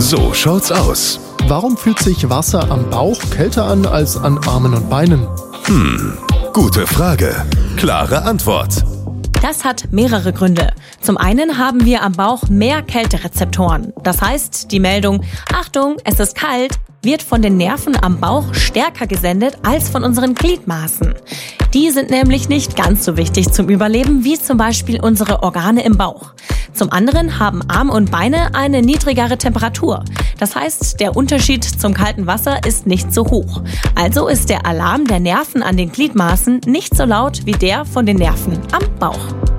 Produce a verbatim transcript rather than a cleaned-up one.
So schaut's aus. Warum fühlt sich Wasser am Bauch kälter an als an Armen und Beinen? Hm, gute Frage. Klare Antwort. Das hat mehrere Gründe. Zum einen haben wir am Bauch mehr Kälterezeptoren. Das heißt, die Meldung „Achtung, es ist kalt" wird von den Nerven am Bauch stärker gesendet als von unseren Gliedmaßen. Die sind nämlich nicht ganz so wichtig zum Überleben wie zum Beispiel unsere Organe im Bauch. Zum anderen haben Arme und Beine eine niedrigere Temperatur. Das heißt, der Unterschied zum kalten Wasser ist nicht so hoch. Also ist der Alarm der Nerven an den Gliedmaßen nicht so laut wie der von den Nerven am Bauch.